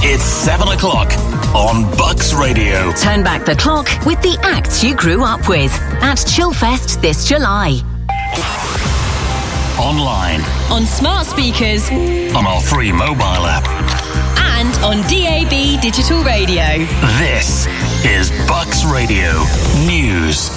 It's 7 o'clock on Bucks Radio. Turn back the clock with the acts you grew up with at Chillfest this July. Online. On smart speakers. On our free mobile app. And on DAB digital radio. This is Bucks Radio News.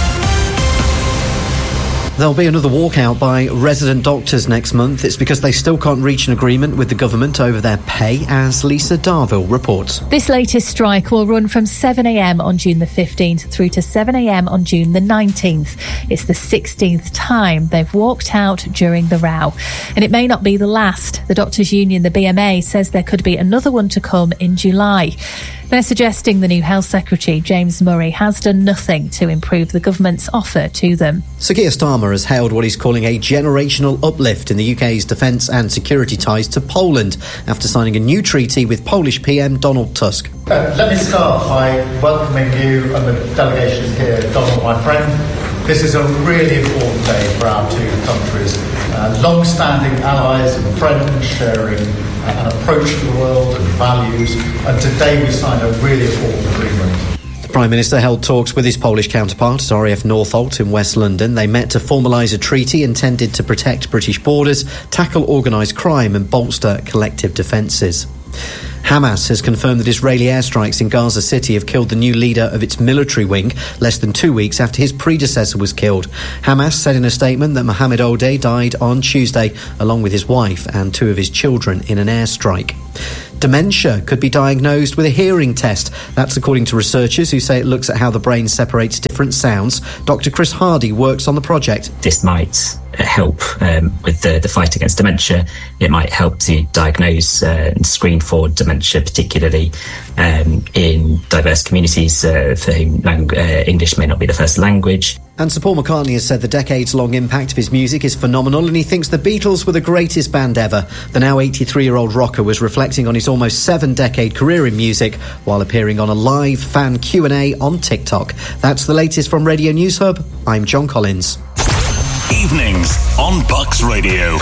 There'll be another walkout by resident doctors next month. It's because they still can't reach an agreement with the government over their pay, as Lisa Darville reports. This latest strike will run from 7 a.m. on June the 15th through to 7 a.m. on June the 19th. It's the 16th time they've walked out during the row. And it may not be the last. The doctors' union, the BMA, says there could be another one to come in July. They're suggesting the new Health Secretary, James Murray, has done nothing to improve the government's offer to them. Sir Keir Starmer has hailed what he's calling a generational uplift in the UK's defence and security ties to Poland after signing a new treaty with Polish PM Donald Tusk. Let me start by welcoming you and the delegation here, Donald, my friend. This is a really important day for our two countries. Long-standing allies and friends sharing an approach to the world and values, and today we signed a really important agreement. The Prime Minister held talks with his Polish counterpart, RAF Northolt, in West London. They met to formalise a treaty intended to protect British borders, tackle organised crime and bolster collective defences. Hamas has confirmed that Israeli airstrikes in Gaza City have killed the new leader of its military wing less than 2 weeks after his predecessor was killed. Hamas said in a statement that Mohammed Odeh died on Tuesday along with his wife and two of his children in an airstrike. Dementia could be diagnosed with a hearing test. That's according to researchers who say it looks at how the brain separates different sounds. Dr. Chris Hardy works on the project. This might help with the fight against dementia. It might help to diagnose and screen for dementia, particularly in diverse communities for whom English may not be the first language. And Sir Paul McCartney has said the decades-long impact of his music is phenomenal, and he thinks the Beatles were the greatest band ever. The now 83-year-old rocker was reflecting on his almost 7-decade career in music while appearing on a live fan Q&A on TikTok. That's the latest from Radio News Hub. I'm John Collins. Evenings on Bucks Radio.